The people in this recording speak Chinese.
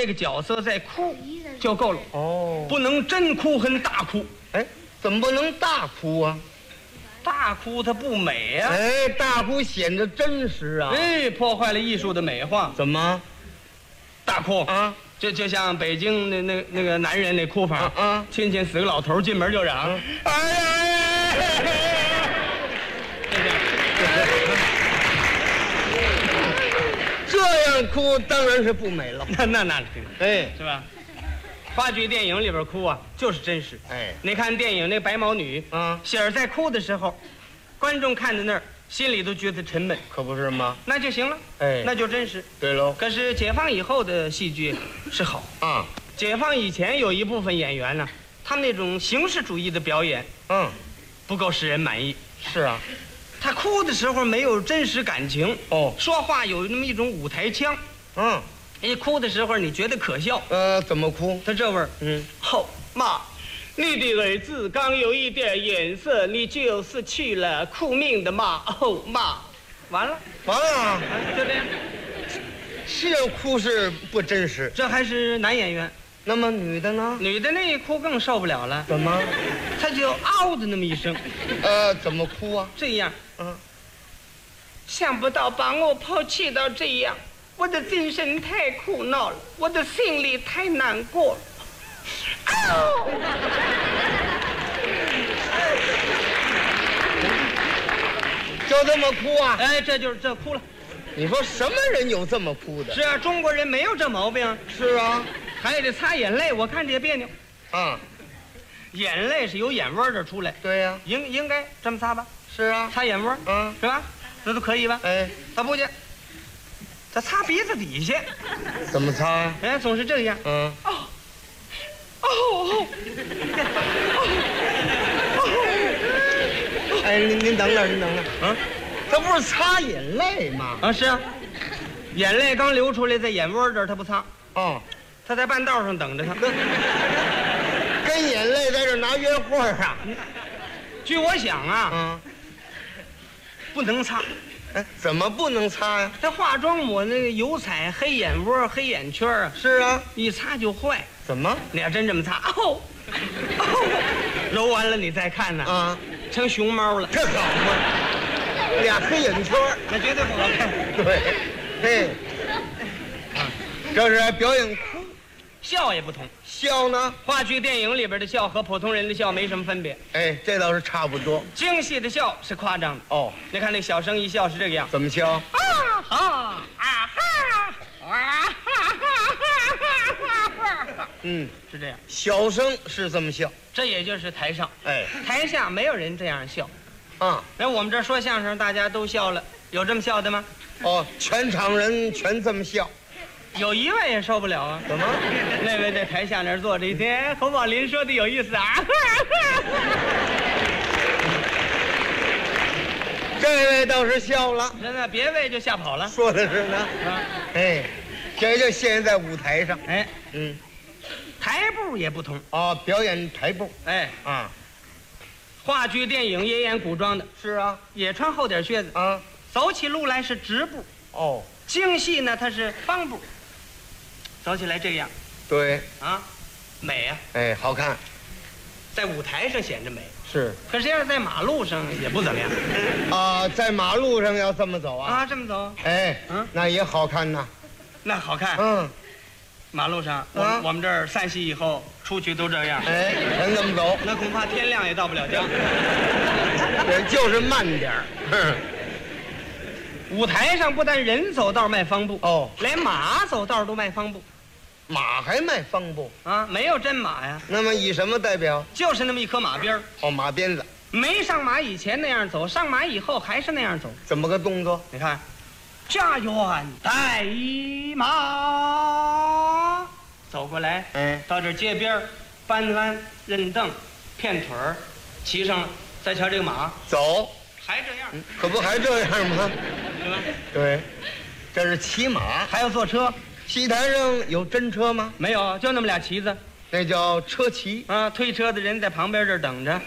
这个角色在哭就够了， 哦， 不能真哭和大哭。 哎，怎么不能大哭啊？ 大哭它不美呀、 哎，大哭显得真实啊。 哎，破坏了艺术的美化。 怎么大哭啊？ 就像北京那个男人那哭法啊， 亲戚死个老头进门就嚷，哎呀， 这样哭当然是不美了。 那哎， 是吧？话剧电影里边哭啊，就是真实。 哎， 你看电影那白毛女啊， 喜儿在哭的时候，观众看在那儿，心里都觉得沉闷， 可不是吗？ 那就行了。 哎， 那就真实。 对喽。 可是解放以后的戏剧是好啊， 解放以前有一部分演员呢，他们那种形式主义的表演不够使人满意。 是啊。 他哭的时候没有真实感情，说话有那么一种舞台腔，一哭的时候你觉得可笑。 怎么哭？ 他这味儿，后妈，你的儿子刚有一点颜色，你就是去了哭命的妈。哦妈，完了，就这样。 这样哭是不真实。 这还是男演员， 那么女的呢？ 女的那一哭更受不了了。 怎么？ 她就嗷的那么一声。 怎么哭啊？ 这样，想不到把我抛弃到这样，我的精神太苦恼了，我的心里太难过了。 就这么哭啊？ 哎，这哭了。 你说什么人有这么哭的？ 是啊，中国人没有这毛病。 是啊， 还得擦眼泪，我看着也别扭。眼泪是由眼窝这出来。 对呀， 应该这么擦吧？ 是啊， 擦眼窝，是吧？那都可以吧？ 哎， 他不去，他擦鼻子底下。 怎么擦呀？ 哎，总是这样。 哎，您等等，这不是擦眼泪吗？ 是啊，眼泪刚流出来，在眼窝这儿，他不擦。他在半道上等着他。 跟眼泪在这拿约会啊？ 据我想啊，不能擦。 哎，怎么不能擦呀？ 他化妆抹那个油彩，黑眼窝、黑眼圈啊。 是啊， 一擦就坏。 怎么？ 你要真这么擦，揉完了你再看呢，成熊猫了。 这好吗？俩黑眼圈， 那绝对不好看。 对，嘿，这是表演哭， 笑也不同。 笑呢？ 话剧、电影里边的笑和普通人的笑没什么分别。 哎，这倒是差不多。 京戏的笑是夸张的。你看那小生一笑是这个样。 怎么笑？ 是这样。 小生是这么笑， 这也就是台上。 哎， 台下没有人这样笑。人我们这说相声，大家都笑了，有这么笑的吗？ 全场人全这么笑。 有一位也受不了啊！ 怎么？ 那位在台下那儿坐着一天，侯宝林说的有意思啊！ 这位倒是笑了， 那别位就吓跑了。 说的是呢。哎，这就现在舞台上。 哎，台步也不同。 表演台步。 哎，话剧、电影也演古装的。 是啊， 也穿厚点靴子。走起路来是直步。京戏呢，它是方步。走起来这样， 对美啊！ 哎，好看， 在舞台上显着美。 是， 可是要是在马路上也不怎么样。 在马路上要这么走啊？ 这么走。 哎，那也好看呐。 那好看。马路上，我们这儿散戏以后出去都这样。 哎，全这么走， 那恐怕天亮也到不了家。 就是慢点儿。 舞台上不但人走道迈方步，连马走道都迈方步。 马还迈方步没有真马呀。 那么以什么代表？ 就是那么一颗马鞭儿。 马鞭子。 没上马以前那样走，上马以后还是那样走。 怎么个动作？ 你看，家园带马，走过来，到这街边搬鞍认凳，片腿儿，骑上了，再瞧这个马走， 还这样， 可不还这样吗？ 对吧？ 对，这是骑马， 还有坐车。 戏台上有真车吗？ 没有，就那么俩旗子， 那叫车骑。 推车的人在旁边这儿等着。